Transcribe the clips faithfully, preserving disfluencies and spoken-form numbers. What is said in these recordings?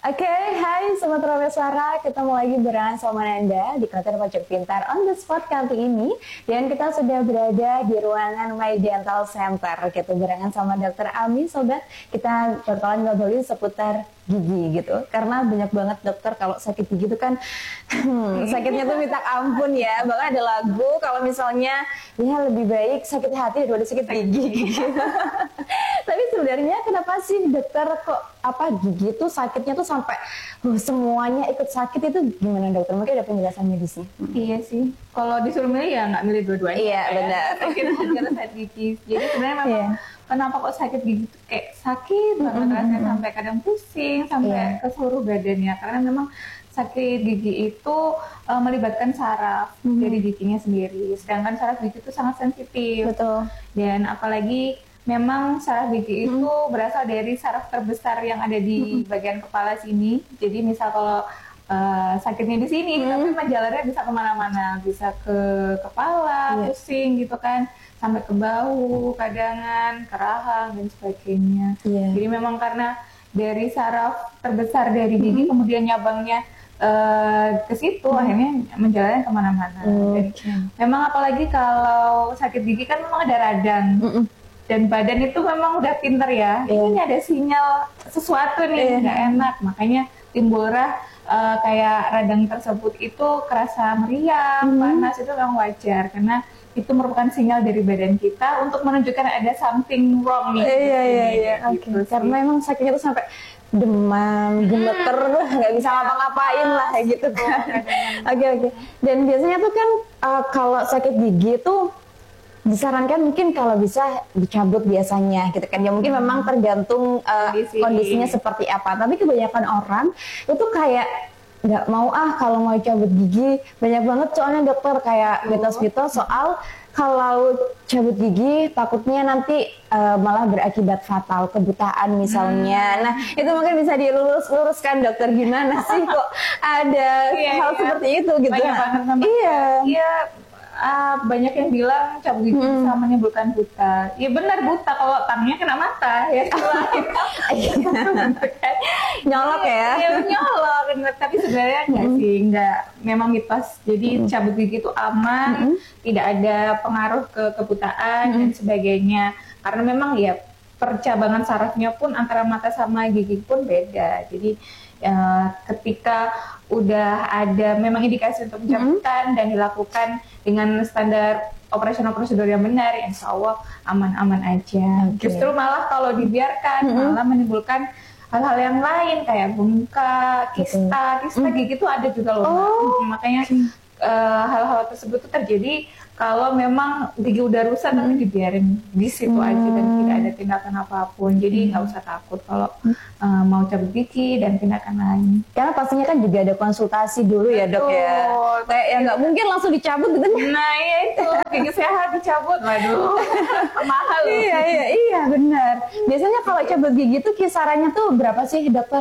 Oke, hai Sobat Ramai Suara, ketemu lagi bersama sama Nanda di konten Pojok Pintar on the spot kali ini. Dan kita sudah berada di ruangan My Dental Center, gitu, barengan sama Dokter Ami, Sobat. Kita bakalan ngobrolin seputar gigi gitu, karena banyak banget dokter kalau sakit gigi itu kan hmm, sakitnya tuh minta ampun ya. Bahkan ada lagu kalau misalnya ya lebih baik sakit hati daripada sakit gigi gitu. Tapi sebenarnya kenapa sih dokter kok apa gigi tuh sakitnya tuh sampai uh, semuanya ikut sakit, itu gimana dokter? Mungkin ada penjelasan medisnya. Hmm. Iya sih, kalau disuruh milih ya nggak milih dua-duanya. Iya benar. Sakit hati sakit gigi. Jadi sebenarnya memang yeah. Kenapa kok sakit gigi tuh kayak sakit banget mm-hmm. rasanya sampai kadang pusing sampai yeah. ke seluruh badannya, karena memang sakit gigi itu uh, melibatkan saraf mm-hmm. dari giginya sendiri, sedangkan saraf gigi itu sangat sensitif. Betul. Dan apalagi memang saraf gigi itu mm-hmm. berasal dari saraf terbesar yang ada di mm-hmm. bagian kepala sini. Jadi misal kalau uh, sakitnya di sini, mm-hmm. tapi jalannya bisa kemana-mana, bisa ke kepala, yeah. pusing gitu kan, sampai ke bahu, kadangan, ke rahang dan sebagainya. Yeah. Jadi memang karena dari saraf terbesar dari gigi mm-hmm. kemudian nyabangnya uh, ke situ, mm-hmm. akhirnya menjalannya kemana-mana. Mm-hmm. Jadi memang apalagi kalau sakit gigi kan memang ada radang. Mm-hmm. Dan badan itu memang udah pinter ya. Yeah. Ini ada sinyal sesuatu nih nggak yeah. enak, makanya timbullah uh, kayak radang tersebut itu kerasa meriang, mm-hmm. panas, itu memang wajar karena itu merupakan sinyal dari badan kita untuk menunjukkan ada something wrong nih. Iya iya iya. Oke. Okay. Karena emang sakitnya tuh sampai demam, gemeter, nggak bisa ngapa-ngapain lah kayak gitu kan. Oke oke. Dan biasanya tuh kan uh, kalau sakit gigi tuh disarankan mungkin kalau bisa dicabut biasanya gitu kan. Ya mungkin memang tergantung uh, Kondisi. kondisinya seperti apa. Tapi kebanyakan orang itu kayak nggak mau ah kalau mau cabut gigi. Banyak banget soalnya dokter kayak mitos-mitos soal kalau cabut gigi takutnya nanti uh, malah berakibat fatal, kebutaan misalnya. Hmm. Nah itu mungkin bisa dilurus-luruskan dokter, gimana sih kok ada iya, hal iya. seperti itu gitu. Banyak nah, banget sama iya. Iya. Uh, banyak yang bilang cabut gigi hmm. bisa menyebabkan buta. Ya benar, buta kalau tangnya kena mata ya. Nyolok ya? Ya nyolok. Tapi sebenarnya enggak hmm. sih, enggak. Memang mitos. Jadi hmm. cabut gigi itu aman, hmm. tidak ada pengaruh ke kebutaan hmm. dan sebagainya. Karena memang ya percabangan sarafnya pun antara mata sama gigi pun beda. Jadi Uh, ketika udah ada memang indikasi untuk pencabutan mm-hmm. dan dilakukan dengan standar operasional prosedur yang benar, insya Allah aman-aman aja. Okay. Justru malah kalau dibiarkan mm-hmm. malah menimbulkan hal-hal yang lain kayak bengkak, kista, kista mm-hmm. gigi itu ada juga loh. Oh. Makanya uh, hal-hal tersebut itu terjadi kalau memang gigi udah rusak hmm. tapi dibiarin di situ hmm. aja dan tidak ada tindakan apapun. Jadi nggak hmm. usah takut kalau uh, mau cabut gigi dan tindakan lain. Karena pastinya kan juga ada konsultasi dulu ya dok ya. Kayak ya nggak mungkin langsung dicabut gitu. Nah iya itu gigi sehat dicabut, waduh mahal. Iya iya iya benar. Biasanya kalau cabut gigi tuh kisarannya tuh berapa sih dokter?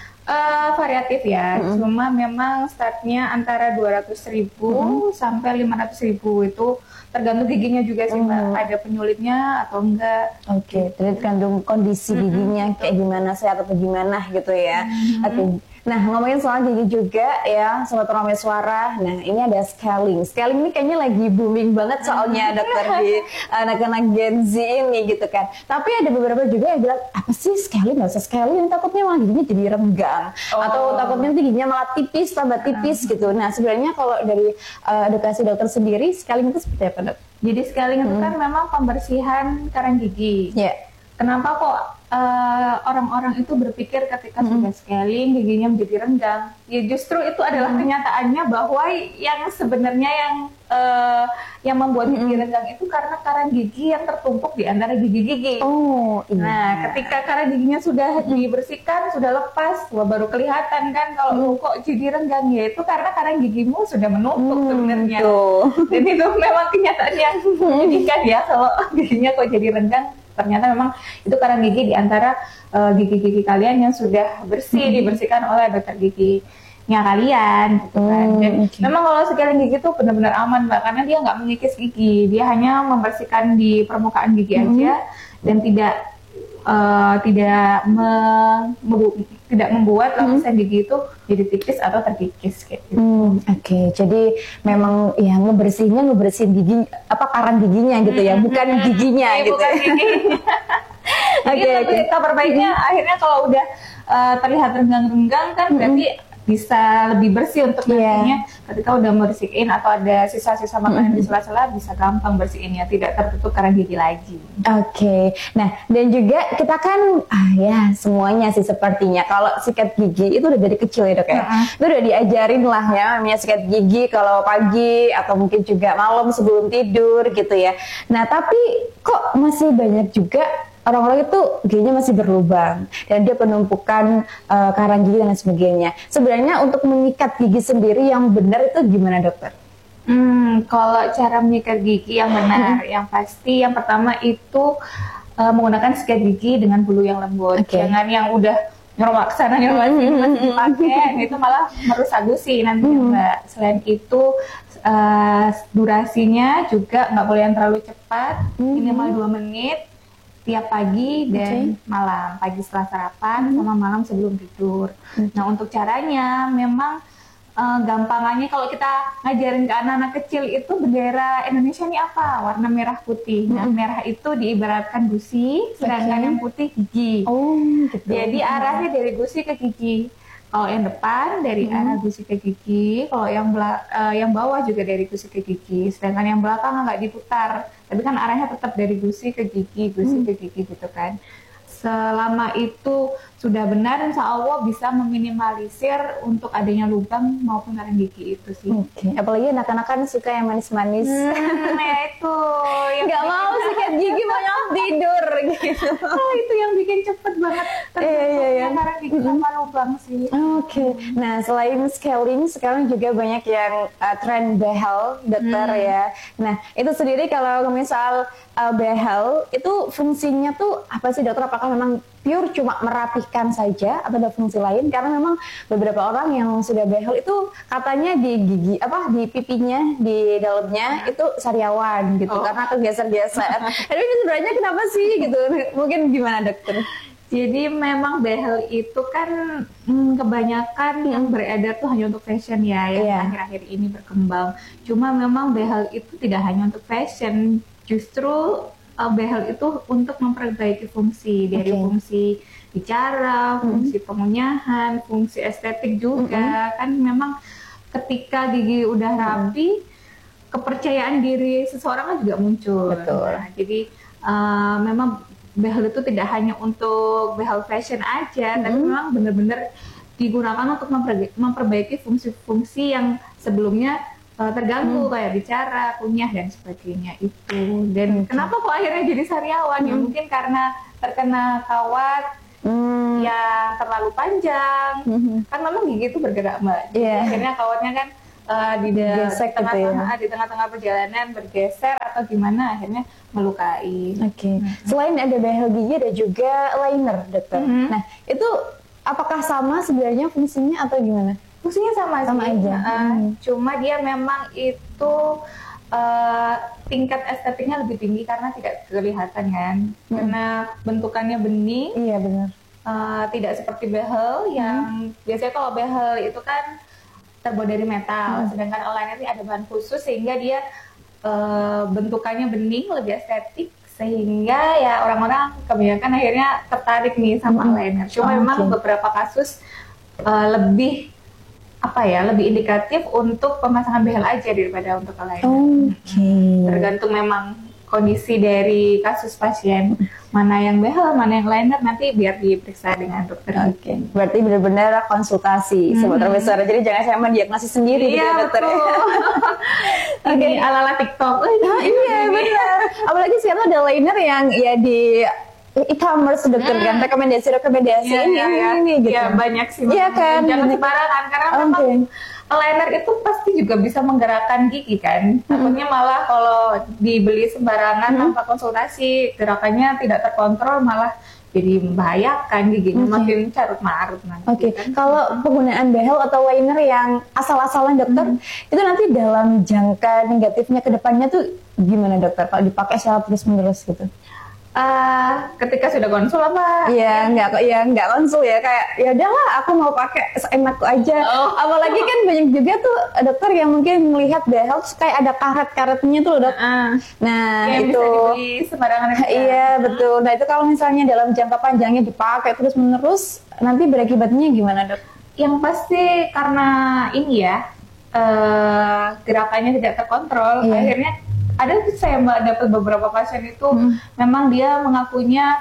Uh, variatif ya, mm-hmm. cuma memang startnya antara dua ratus ribu mm-hmm. sampai lima ratus ribu, itu tergantung giginya juga sih mbak, mm. ada penyulitnya atau enggak. Oke, okay. tergantung kondisi giginya mm-hmm. kayak gimana, sehat atau gimana gitu ya. Mm-hmm. Oke. Okay. Nah ngomongin soal gigi juga ya Sobat Ramai Suara. Nah ini ada scaling. Scaling ini kayaknya lagi booming banget soalnya dokter di anak-anak Gen Z ini gitu kan. Tapi ada beberapa juga yang bilang apa sih scaling, nggak usah scaling, takutnya malah giginya jadi renggang oh. atau takutnya giginya malah tipis tambah tipis uh. gitu. Nah sebenarnya kalau dari uh, edukasi dokter sendiri scaling itu seperti apa dok? Jadi scaling hmm. itu kan memang pembersihan karang gigi. Yeah. Kenapa kok uh, orang-orang itu berpikir ketika mm-hmm. sudah scaling giginya menjadi renggang? Ya justru itu adalah mm-hmm. kenyataannya bahwa yang sebenarnya yang uh, yang membuat gigi mm-hmm. renggang itu karena karang gigi yang tertumpuk di antara gigi-gigi. Oh, iya. Nah, ketika karang giginya sudah mm-hmm. dibersihkan, sudah lepas, wah baru kelihatan kan kalau mm-hmm. kok jadi renggang, ya itu karena karang gigimu sudah menumpuk mm-hmm. sebenarnya. Dan itu memang kenyataan yang menyedihkan ya kalau giginya kok jadi renggang. Ternyata memang itu karang gigi di antara uh, gigi-gigi kalian yang sudah bersih, hmm. dibersihkan oleh dokter giginya kalian gitu kan. Dan hmm, okay. memang kalau scaling gigi itu benar-benar aman mbak, karena dia nggak mengikis gigi, dia hanya membersihkan di permukaan gigi hmm. aja dan tidak uh, tidak me- membu- tidak membuat lapisan gigi itu jadi tipis atau terkikis kayak gitu. Hmm, Oke, okay. Jadi memang ya ngebersihinnya ngebersihin gigi apa karang giginya gitu ya, bukan giginya Ya, gitu. bukan giginya. Oke, oke. Kabar baiknya akhirnya kalau udah uh, terlihat renggang-renggang kan berarti bisa lebih bersih untuk nantinya ketika udah bersihin atau ada sisa-sisa makanan di sela-sela bisa gampang bersihinnya, tidak tertutup karang gigi lagi. Oke, okay. Nah dan juga kita kan ah ya semuanya sih sepertinya kalau sikat gigi itu udah dari kecil ya dok ya, uh-huh. Itu udah diajarin lah ya namanya sikat gigi kalau pagi atau mungkin juga malam sebelum tidur gitu ya. Nah tapi kok masih banyak juga orang-orang itu giginya masih berlubang dan dia penumpukan uh, karang gigi dan sebagainya. Sebenarnya untuk menyikat gigi sendiri yang benar itu gimana dokter? Hmm, kalau cara menyikat gigi yang benar, yang pasti yang pertama itu uh, menggunakan sikat gigi dengan bulu yang lembut. Okay. Jangan yang udah nyerobak sana nyerobak sini masih dipakai, itu malah merusak gusi nanti mm-hmm. Mbak. Selain itu uh, durasinya juga nggak boleh yang terlalu cepat, mm-hmm. minimal dua menit. Tiap pagi dan okay. malam, pagi setelah sarapan hmm. sama malam sebelum tidur. Hmm. Nah untuk caranya memang uh, gampangannya kalau kita ngajarin ke anak-anak kecil itu bendera Indonesia ini apa? Warna merah putih. Hmm. Nah merah itu diibaratkan gusi, sedangkan okay. yang putih gigi. Oh, gitu. Jadi arahnya dari gusi ke gigi. Kalau yang depan dari hmm. arah gusi ke gigi, kalau yang bela- uh, yang bawah juga dari gusi ke gigi, sedangkan yang belakang nggak diputar, tapi kan arahnya tetap dari gusi ke gigi, gusi hmm. ke gigi gitu kan. Selama itu sudah benar, insya Allah bisa meminimalisir untuk adanya lubang maupun karang gigi itu sih. Oke. Okay. Apalagi anak-anak kan suka yang manis-manis. Hmm, ya itu. Yang nggak mau sikat gigi banyak tidur gitu. Oh, itu yang bikin cepet banget terbentuknya yeah, yeah, yeah. karang gigi sama lubang sih. Oke. Okay. Hmm. Nah selain scaling, sekarang juga banyak yang uh, tren behel, dokter hmm. ya. Nah itu sendiri kalau misal uh, behel itu fungsinya tuh apa sih dokter? Apakah memang pure cuma merapihkan saja atau ada fungsi lain? Karena memang beberapa orang yang sudah behel itu katanya di gigi apa di pipinya di dalamnya itu sariawan gitu oh. karena kebiasaan-kebiasaan. Tapi ini sebenarnya kenapa sih gitu? Mungkin gimana dokter? Jadi memang behel itu kan hmm, kebanyakan hmm. yang beredar tuh hanya untuk fashion ya, yang yeah. akhir-akhir ini berkembang. Cuma memang behel itu tidak hanya untuk fashion, justru Uh, behel itu untuk memperbaiki fungsi dari okay. fungsi bicara, mm-hmm. fungsi pengunyahan, fungsi estetik juga. Mm-hmm. Kan memang ketika gigi udah rapi, mm-hmm. kepercayaan diri seseorang kan juga muncul. Betul. Nah, jadi uh, memang behel itu tidak hanya untuk behel fashion aja, mm-hmm. tapi memang benar-benar digunakan untuk memperbaiki, memperbaiki fungsi-fungsi yang sebelumnya terganggu hmm. kayak bicara, kunyah dan sebagainya itu. Dan hmm. kenapa kok akhirnya jadi sariawan? Hmm. Ya mungkin karena terkena kawat hmm. yang terlalu panjang. Hmm. Kan memang gigi itu bergerak Mbak. Yeah. Akhirnya kawatnya kan uh, di tengah-tengah ya. di tengah-tengah perjalanan bergeser atau gimana akhirnya melukai. Oke. Okay. Hmm. Selain ada behel gigi ada juga liner, dokter. Hmm. Nah, itu apakah sama sebenarnya fungsinya atau gimana? Fungsinya sama, sama sih. aja. Uh, hmm. Cuma dia memang itu uh, tingkat estetiknya lebih tinggi karena tidak kelihatan kan. Hmm. Karena bentukannya bening. Iya benar. Uh, tidak seperti behel hmm. yang biasanya kalau behel itu kan terbuat dari metal, hmm. sedangkan aligner ini ada bahan khusus sehingga dia uh, bentukannya bening, lebih estetik. Sehingga ya orang-orang kebanyakan akhirnya tertarik nih sama hmm. aligner. Cuma oh, memang okay. beberapa kasus uh, lebih apa ya lebih indikatif untuk pemasangan behel aja daripada untuk aligner. Oke. Okay. Tergantung memang kondisi dari kasus pasien mana yang behel, mana yang liner nanti biar diperiksa dengan dokter. Oke. Okay. Berarti benar-benar konsultasi hmm. sobat besar. Jadi jangan saya mendiagnosis sendiri iya, gitu dokter. Oke. Okay. Ala-ala TikTok. Oh, iya benar. Apalagi sekarang ada liner yang ya di e-commerce dokter hmm. kan rekomendasi-rekomendasi ya, ini ya, ini ya. ini gitu. Iya banyak sih. Iya kan. Jangan sembarangan karena okay. memang liner itu pasti juga bisa menggerakkan gigi kan. Hmm. Takutnya malah kalau dibeli sembarangan hmm. tanpa konsultasi gerakannya tidak terkontrol malah jadi membahayakan giginya okay. makin carut marut nanti. Oke. Okay. Kan? Kalau penggunaan behel atau liner yang asal-asalan dokter hmm. itu nanti dalam jangka negatifnya ke depannya tuh gimana dokter? Kalau dipakai secara terus-menerus gitu? Uh, ketika sudah konsul apa? Iya, nggak, ya nggak konsul ya, kayak ya udahlah aku mau pakai seenakku aja. Oh. Apalagi kan banyak juga tuh dokter yang mungkin melihat behel terus kayak ada karet-karetnya tuh dok. Uh, nah yang itu. Bisa dibeli sembarangan. Iya betul. Nah itu kalau misalnya dalam jangka panjangnya dipakai terus menerus, nanti berakibatnya gimana dok? Yang pasti karena ini ya uh, gerakannya tidak terkontrol, yeah. akhirnya ada saya mbak dapat beberapa pasien itu hmm. memang dia mengakunya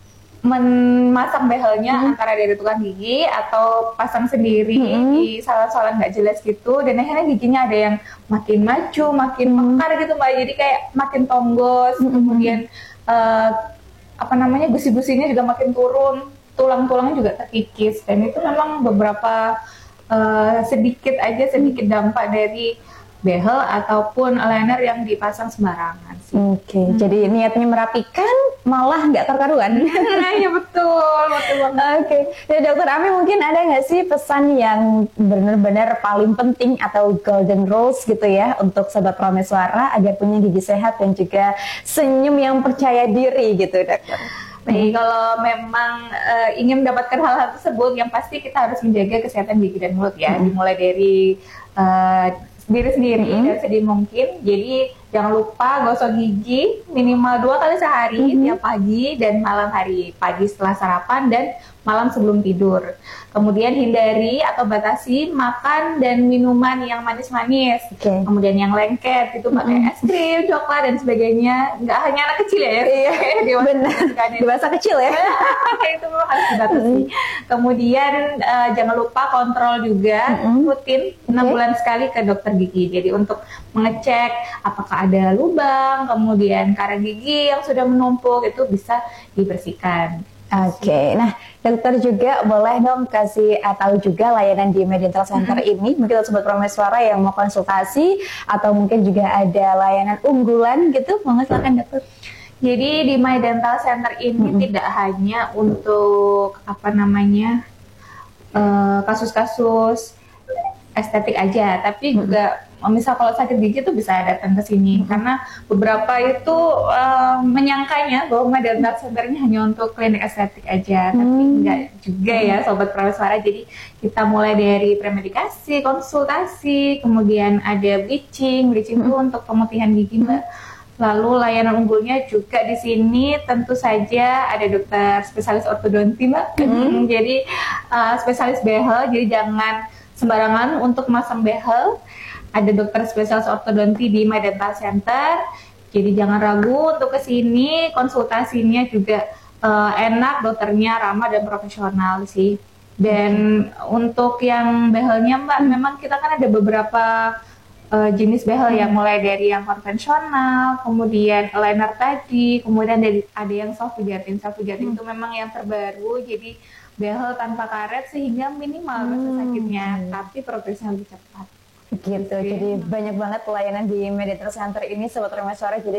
memasang behelnya hmm. antara dari tukang gigi atau pasang sendiri hmm. di salah-salah nggak jelas gitu, dan akhirnya giginya ada yang makin maju, makin hmm. mekar gitu mbak, jadi kayak makin tonggos, hmm. kemudian uh, apa namanya gusi-gusinya juga makin turun, tulang-tulangnya juga terkikis, dan itu memang beberapa uh, sedikit aja sedikit dampak dari behel ataupun eyeliner yang dipasang sembarangan sih. Oke, okay, hmm. jadi niatnya merapikan malah nggak terkaruan. Nah, ya betul, betul banget. Oke, okay. Ya dokter Ami mungkin ada nggak sih pesan yang benar-benar paling penting atau golden rules gitu ya untuk sobat Prameswara agar punya gigi sehat dan juga senyum yang percaya diri gitu dokter? Baik, hmm. kalau memang uh, ingin mendapatkan hal-hal tersebut, yang pasti kita harus menjaga kesehatan gigi dan mulut ya, hmm. dimulai dari uh, diri sendiri mm-hmm. dan sedini mungkin. Jadi jangan lupa gosok gigi minimal dua kali sehari, mm-hmm. tiap pagi dan malam hari. Pagi setelah sarapan dan malam sebelum tidur. Kemudian hindari atau batasi makan dan minuman yang manis-manis. Okay. Kemudian yang lengket itu pakai mm-hmm. es krim, coklat dan sebagainya. Nggak hanya anak kecil ya. Iya, benar. Dewasa kecil ya. Itu memang harus dibatasi. Mm-hmm. Kemudian uh, jangan lupa kontrol juga mm-hmm. rutin enam okay. bulan sekali ke dokter gigi. Jadi untuk mengecek apakah ada lubang, kemudian karang gigi yang sudah menumpuk itu bisa dibersihkan. Oke, okay. Nah dokter juga boleh dong kasih tahu juga layanan di MyDental Center mm-hmm. ini, mungkin sobat Prameswara yang mau konsultasi atau mungkin juga ada layanan unggulan gitu, mau silakan dokter. Jadi di MyDental Center ini mm-hmm. tidak hanya untuk apa namanya uh, kasus-kasus estetik aja, tapi mm-hmm. juga misal kalau sakit gigi tuh bisa datang ke sini mm-hmm. karena beberapa itu uh, menyangkanya bahwa MyDental Center ini hanya untuk klinik estetik aja, mm-hmm. tapi enggak juga ya sobat Prameswara. Jadi kita mulai dari premedikasi, konsultasi, kemudian ada bleaching, bleaching itu mm-hmm. untuk pemutihan gigi mbak. Lalu layanan unggulnya juga di sini tentu saja ada dokter spesialis ortodonti mbak. Mm-hmm. Jadi uh, spesialis behel, jadi jangan sembarangan untuk masang behel. Ada dokter spesialis ortodonti di MyDental Center, jadi jangan ragu untuk kesini. Konsultasinya juga uh, enak, dokternya ramah dan profesional sih. Dan hmm. untuk yang behelnya mbak, hmm. memang kita kan ada beberapa uh, jenis behel hmm. ya, mulai dari yang konvensional, kemudian eyeliner tadi, kemudian dari ada yang soft pijatin. Soft pijatin hmm. itu memang yang terbaru, jadi behel tanpa karet sehingga minimal rasa hmm. sakitnya, tapi progresnya lebih cepat. Gitu, jadi banyak banget pelayanan di MyDental Center ini sobat Prameswara. Jadi